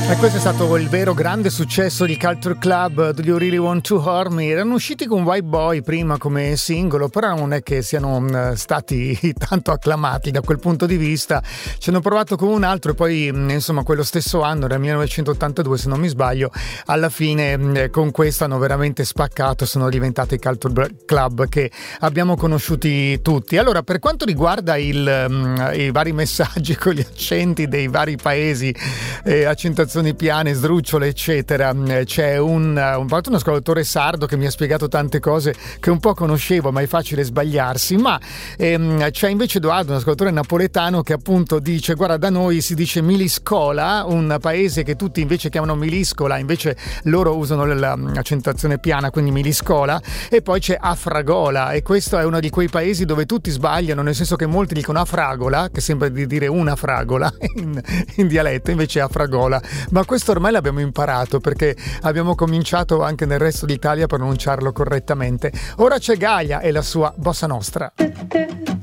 E questo è stato il vero grande successo di Culture Club, Do You Really Want to Hurt Me? Erano usciti con White Boy prima come singolo, però non è che siano stati tanto acclamati da quel punto di vista. Ci hanno provato con un altro e poi insomma quello stesso anno, nel 1982 se non mi sbaglio, alla fine con questo hanno veramente spaccato, sono diventati i Culture Club che abbiamo conosciuti tutti. Allora, per quanto riguarda i vari messaggi con gli accenti dei vari paesi, accentazioni piane, sdrucciole eccetera, c'è un ascoltatore sardo che mi ha spiegato tante cose che un po' conoscevo, ma è facile sbagliarsi, ma c'è invece Edoardo, un ascoltatore napoletano, che appunto dice: guarda, da noi si dice Miliscola, un paese che tutti invece chiamano Miliscola, invece loro usano l'accentuazione piana, quindi Miliscola. E poi c'è Afragola, e questo è uno di quei paesi dove tutti sbagliano, nel senso che molti dicono Afragola, che sembra di dire una fragola in dialetto, invece è Afragola. Ma questo ormai l'abbiamo imparato perché abbiamo cominciato anche nel resto d'Italia a pronunciarlo correttamente. Ora c'è Gaia e la sua Bossa Nostra.